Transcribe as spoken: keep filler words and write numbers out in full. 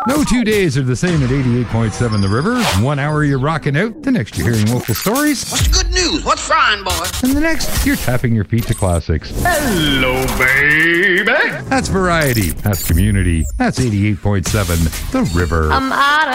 No two days are the same at eighty-eight point seven The River. One hour you're rocking out, the next you're hearing local stories. What's the good news? What's frying, boy? And the next, you're tapping your feet to classics. Hello, baby. That's variety. That's community. That's eighty-eight point seven The River. I'm out of